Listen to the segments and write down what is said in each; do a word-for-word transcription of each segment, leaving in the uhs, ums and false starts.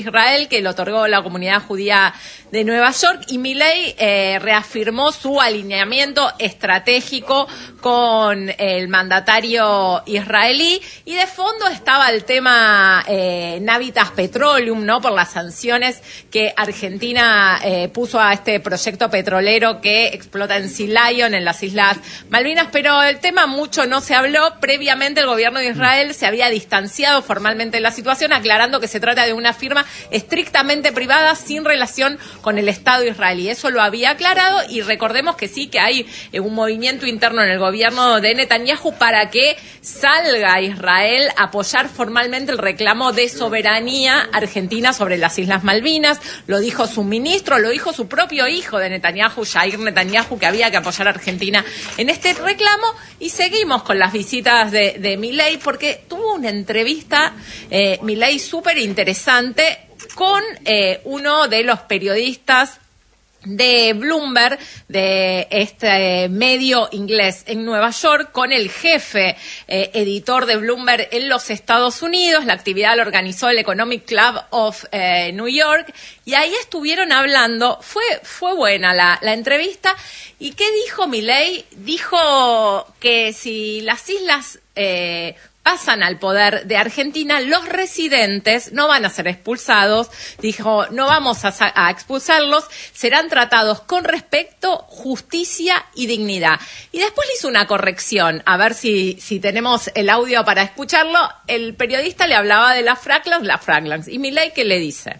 Israel, que lo otorgó la comunidad judía de Nueva York, y Milei eh, reafirmó su alineamiento estratégico con el mandatario israelí, y de fondo estaba el tema eh, Navitas Petroleum, ¿no? Por las sanciones que Argentina eh, puso a este proyecto petrolero que explota en Sea Lion, en las Islas Malvinas, pero el tema mucho no se habló. Previamente el gobierno de Israel se había distanciado formalmente de la situación, aclarando que se trata de una firma estrictamente privada sin relación con el Estado israelí. Eso lo había aclarado, y recordemos que sí, que hay eh, un movimiento interno en el gobierno de Netanyahu para que salga Israel a apoyar formalmente el reclamo de soberanía argentina sobre las Islas Malvinas. Lo dijo su ministro, lo dijo su propio hijo de Netanyahu, Yair Netanyahu, que había que apoyar a Argentina en este reclamo. Y seguimos con las visitas de, de Milei, porque tuvo una entrevista eh, Milei súper interesante con eh, uno de los periodistas de Bloomberg, de este medio inglés en Nueva York, con el jefe eh, editor de Bloomberg en los Estados Unidos. La actividad la organizó el Economic Club of eh, New York, y ahí estuvieron hablando. Fue fue buena la, la entrevista. ¿Y qué dijo Milei? Dijo que si las islas eh, pasan al poder de Argentina, los residentes no van a ser expulsados. Dijo, no vamos a, a expulsarlos, serán tratados con respeto, justicia y dignidad. Y después le hizo una corrección, a ver si, si tenemos el audio para escucharlo. El periodista le hablaba de las Falklands, las Falklands. ¿Y Milei qué le dice?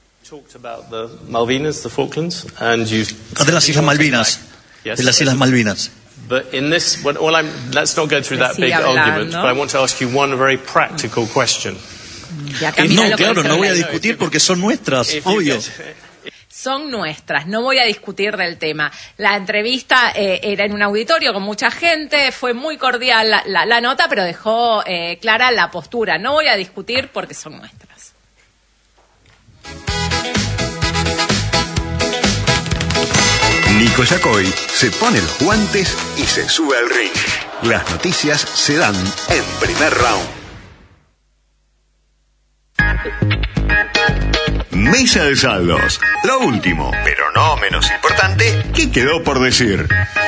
Malvinas, the Falklands, and you... De las Islas Malvinas. Yes. De las Islas Malvinas. But in this, well, well I'm, let's not go through that big argument, but I want to ask you one very practical question. No, claro, no voy a discutir porque son nuestras, obvio. Son nuestras, no voy a discutir del tema. La entrevista eh, era en un auditorio con mucha gente, fue muy cordial la, la, la nota, pero dejó eh, clara la postura. No voy a discutir porque son nuestras. Nico Yacoy se pone los guantes y se sube al ring. Las noticias se dan en primer round. Mesa de saldos. Lo último, pero no menos importante, ¿qué quedó por decir?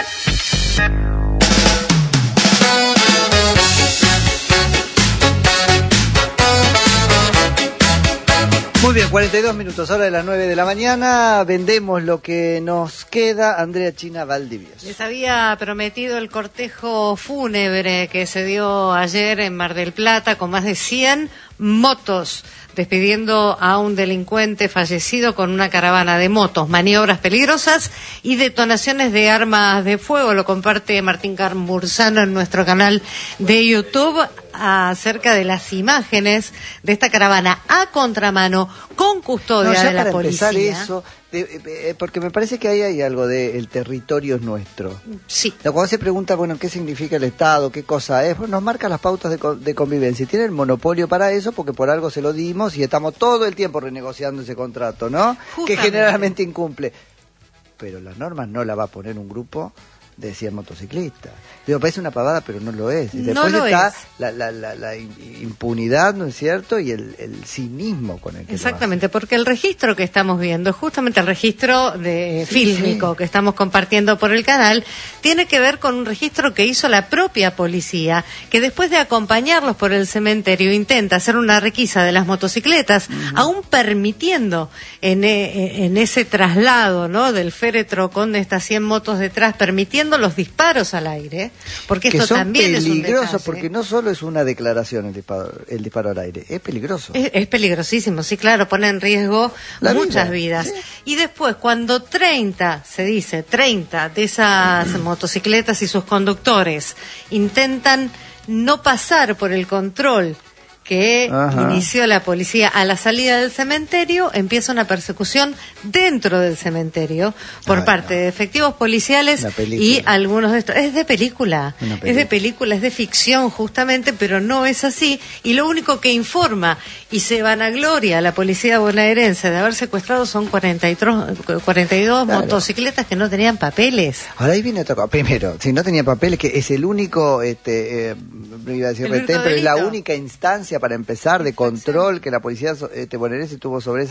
Muy bien, cuarenta y dos minutos, hora de las nueve de la mañana. Vendemos lo que nos queda. Andrea China Valdivieso. Les había prometido el cortejo fúnebre que se dio ayer en Mar del Plata con más de cien motos, despidiendo a un delincuente fallecido con una caravana de motos, maniobras peligrosas y detonaciones de armas de fuego. Lo comparte Martín Carmurzano en nuestro canal de YouTube acerca de las imágenes de esta caravana a contramano con custodia no, ya de la para policía. Empezar eso, de, eh, porque me parece que ahí hay algo de el territorio es nuestro. Sí. Cuando se pregunta, bueno, ¿qué significa el Estado? ¿Qué cosa es? Bueno, nos marca las pautas de, co- de convivencia. Tiene el monopolio para eso porque por algo se lo dimos y estamos todo el tiempo renegociando ese contrato, ¿no? Justamente. Que generalmente incumple. Pero las normas no la va a poner un grupo de cien motociclistas. Digo, parece una pavada, pero no lo es. Y después no lo está es. La, la, la, la impunidad, ¿no es cierto? Y el, el cinismo con el que Exactamente, porque el registro que estamos viendo, justamente el registro de Sí, fílmico sí. que estamos compartiendo por el canal, tiene que ver con un registro que hizo la propia policía, que después de acompañarlos por el cementerio intenta hacer una requisa de las motocicletas, uh-huh. aún permitiendo en, en ese traslado, ¿no?, del féretro con estas cien motos detrás, permitiendo los disparos al aire. Porque que esto son también peligrosos, es un detalle. porque no solo es una declaración el disparo, el disparo al aire, es peligroso. Es, es peligrosísimo, sí, claro, pone en riesgo La muchas vida, vidas. sí. Y después, cuando treinta, se dice, treinta de esas motocicletas y sus conductores intentan no pasar por el control que Ajá. inició la policía a la salida del cementerio, empieza una persecución dentro del cementerio por Ay, parte no. de efectivos policiales y algunos de estos. Es de película, película, es de película, es de ficción justamente, pero no es así. Y lo único que informa y se vanagloria a la policía bonaerense de haber secuestrado son cuarenta y dos Claro. motocicletas que no tenían papeles. Ahora ahí viene otra cosa. Primero, si no tenía papeles, que es el único, este, eh, iba a decir El retén, único pero es la delito. única instancia para empezar de control que la policía este, bonaerense tuvo sobre esa